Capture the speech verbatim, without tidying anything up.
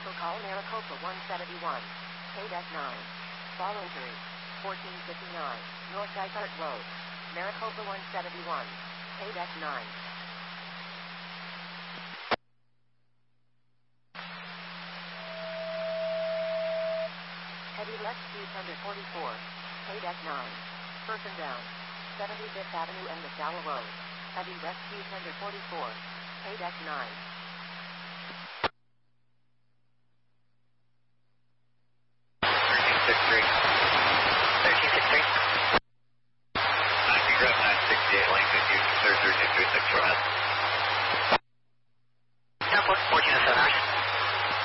Also call Maricopa one seventy-one. K nine. Voluntary. fourteen fifty-nine. North Dysart Road. Maricopa one seventy-one. K nine. Heavy left speed under forty-four. K nine. Person down. seventy-fifth Avenue and McDowell Road. Heavy left speed under forty-four. K nine.